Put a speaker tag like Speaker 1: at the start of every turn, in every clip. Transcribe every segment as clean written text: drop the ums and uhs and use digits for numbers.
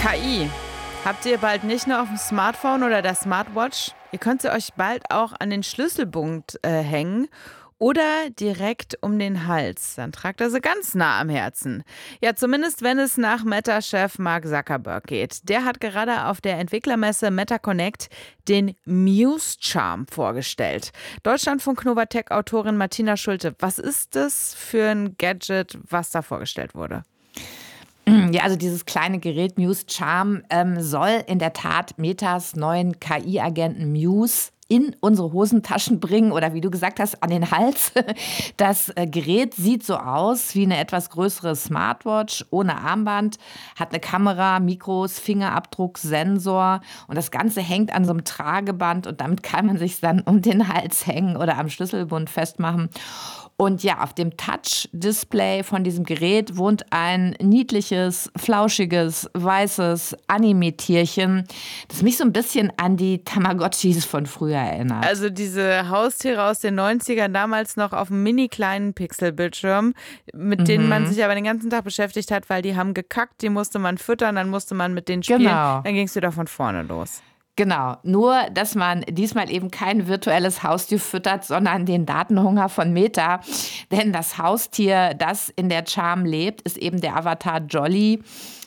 Speaker 1: KI habt ihr bald nicht nur auf dem Smartphone oder der Smartwatch, ihr könnt sie euch bald auch an den Schlüsselbund hängen oder direkt um den Hals. Dann tragt er sie ganz nah am Herzen. Ja, zumindest wenn es nach Meta-Chef Mark Zuckerberg geht. Der hat gerade auf der Entwicklermesse MetaConnect den Muse Charm vorgestellt. Deutschlandfunk Novatech-Autorin Martina Schulte, was ist das für ein Gadget, was da vorgestellt wurde?
Speaker 2: Ja, also dieses kleine Gerät Muse Charm soll in der Tat Metas neuen KI-Agenten Muse in unsere Hosentaschen bringen oder wie du gesagt hast, an den Hals. Das Gerät sieht so aus wie eine etwas größere Smartwatch ohne Armband, hat eine Kamera, Mikros, Fingerabdruck, Sensor und das Ganze hängt an so einem Trageband und damit kann man sich dann um den Hals hängen oder am Schlüsselbund festmachen. Und ja, auf dem Touch-Display von diesem Gerät wohnt ein niedliches, flauschiges, weißes Anime-Tierchen, das mich so ein bisschen an die Tamagotchis von früher erinnert.
Speaker 1: Also diese Haustiere aus den 90ern, damals noch auf einem mini kleinen Pixelbildschirm, mit denen man sich aber den ganzen Tag beschäftigt hat, weil die haben gekackt, die musste man füttern, dann musste man mit denen spielen,
Speaker 2: Genau.
Speaker 1: Dann ging es wieder von vorne los.
Speaker 2: Genau, nur dass man diesmal eben kein virtuelles Haustier füttert, sondern den Datenhunger von Meta. Denn das Haustier, das in der Charm lebt, ist eben der Avatar Jolly.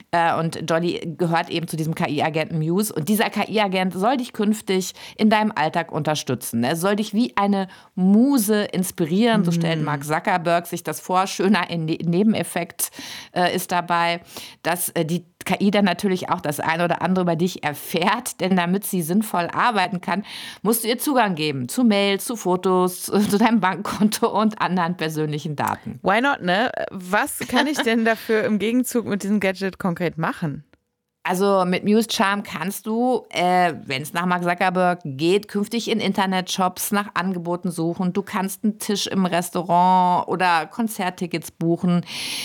Speaker 2: Und Jolly gehört eben zu diesem KI-Agenten Muse. Und dieser KI-Agent soll dich künftig in deinem Alltag unterstützen. Er soll dich wie eine Muse inspirieren. So stellt Mark Zuckerberg sich das vor. Schöner Nebeneffekt ist dabei, dass die KI dann natürlich auch das eine oder andere über dich erfährt. Denn damit sie sinnvoll arbeiten kann, musst du ihr Zugang geben zu Mails, zu Fotos, zu deinem Bankkonto und anderen persönlichen Daten.
Speaker 1: Why not, ne? Was kann ich denn dafür im Gegenzug mit diesem Gadget konkret machen?
Speaker 2: Also mit Muse Charm kannst du, wenn es nach Mark Zuckerberg geht, künftig in Internetshops nach Angeboten suchen. Du kannst einen Tisch im Restaurant oder Konzerttickets buchen.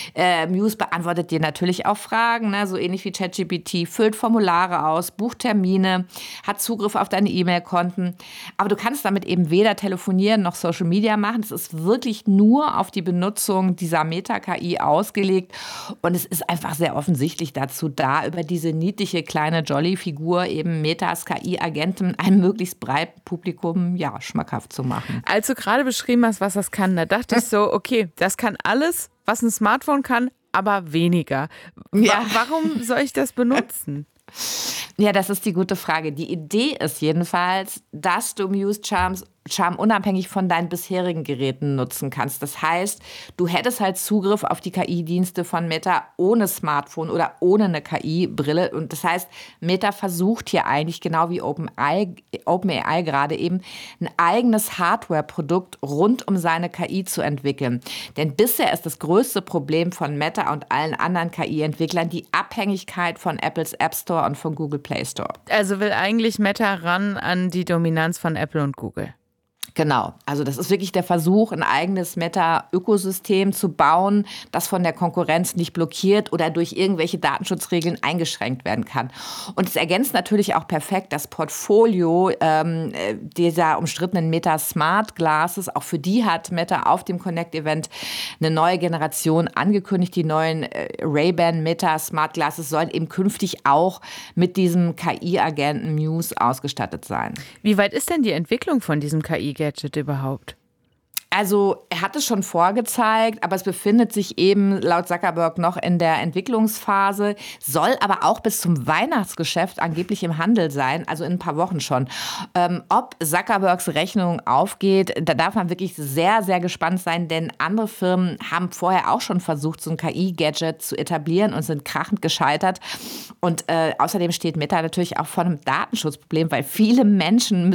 Speaker 2: Muse beantwortet dir natürlich auch Fragen, ne? So ähnlich wie ChatGPT, füllt Formulare aus, bucht Termine, hat Zugriff auf deine E-Mail-Konten. Aber du kannst damit eben weder telefonieren noch Social Media machen. Es ist wirklich nur auf die Benutzung dieser Meta-KI ausgelegt. Und es ist einfach sehr offensichtlich dazu da, über diese niedliche kleine Jolly-Figur eben Metas KI-Agenten einem möglichst breiten Publikum schmackhaft zu machen.
Speaker 1: Als du gerade beschrieben hast, was das kann, da dachte ich so, okay, das kann alles, was ein Smartphone kann, aber weniger. Warum soll ich das benutzen?
Speaker 2: Ja, das ist die gute Frage. Die Idee ist jedenfalls, dass du Muse Charm unabhängig von deinen bisherigen Geräten nutzen kannst. Das heißt, du hättest halt Zugriff auf die KI-Dienste von Meta ohne Smartphone oder ohne eine KI-Brille. Und das heißt, Meta versucht hier eigentlich, genau wie OpenAI gerade eben, ein eigenes Hardware-Produkt rund um seine KI zu entwickeln. Denn bisher ist das größte Problem von Meta und allen anderen KI-Entwicklern die Abhängigkeit von Apples App Store und von Google Play Store.
Speaker 1: Also will eigentlich Meta ran an die Dominanz von Apple und Google?
Speaker 2: Genau, also das ist wirklich der Versuch, ein eigenes Meta-Ökosystem zu bauen, das von der Konkurrenz nicht blockiert oder durch irgendwelche Datenschutzregeln eingeschränkt werden kann. Und es ergänzt natürlich auch perfekt das Portfolio dieser umstrittenen Meta Smart Glasses. Auch für die hat Meta auf dem Connect-Event eine neue Generation angekündigt. Die neuen Ray-Ban Meta Smart Glasses sollen eben künftig auch mit diesem KI-Agenten Muse ausgestattet sein.
Speaker 1: Wie weit ist denn die Entwicklung von diesem KI-Gadget überhaupt?
Speaker 2: Also er hat es schon vorgezeigt, aber es befindet sich eben laut Zuckerberg noch in der Entwicklungsphase, soll aber auch bis zum Weihnachtsgeschäft angeblich im Handel sein, also in ein paar Wochen schon. Ob Zuckerbergs Rechnung aufgeht, da darf man wirklich sehr, sehr gespannt sein, denn andere Firmen haben vorher auch schon versucht, so ein KI-Gadget zu etablieren und sind krachend gescheitert. Und außerdem steht Meta natürlich auch vor einem Datenschutzproblem, weil viele Menschen